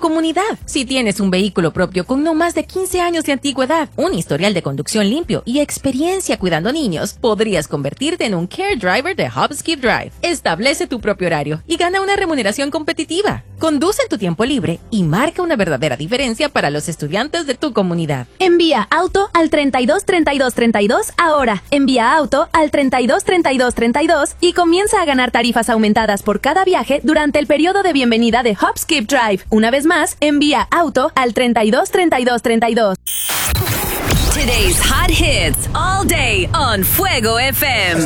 comunidad. Si tienes un vehículo propio con no más de 15 años de antigüedad, un historial de conducción limpio y experiencia cuidando niños, podrías convertirte en un Care Driver de Hop-Skip Drive. Establece tu propio horario y gana una remuneración competitiva. Conduce en tu tiempo libre y marca una verdadera diferencia para los estudiantes de tu comunidad. Envía auto al 323232 ahora. Envía auto al 323232 y comienza a ganar tarifas aumentadas por cada viaje durante el periodo de bienvenida de Hop-Skip Drive. Una vez más, envía auto al 323232. Today's hot hits all day on Fuego FM.